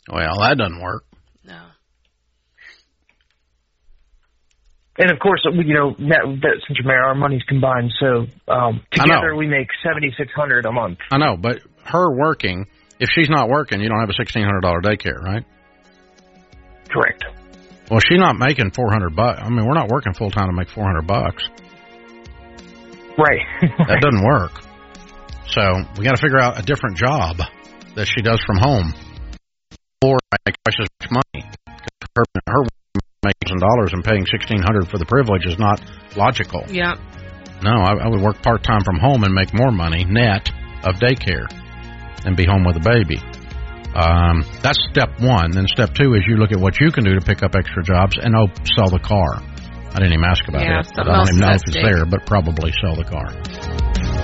Well, that doesn't work. No. And of course, since you're married, our money's combined, so together we make $7,600 a month. I know, but her working, if she's not working, you don't have a $1,600 daycare, right? Correct. Well, she's not making $400. I mean, we're not working full time to make $400. Right. That doesn't work. So we got to figure out a different job that she does from home, or make twice as much money. Her making $1,000 and paying $1,600 for the privilege is not logical. Yeah. No, I would work part time from home and make more money net of daycare, and be home with a baby. That's step one. Then step two is you look at what you can do to pick up extra jobs and sell the car. I didn't even ask about it. I don't even know if it's there, but probably sell the car.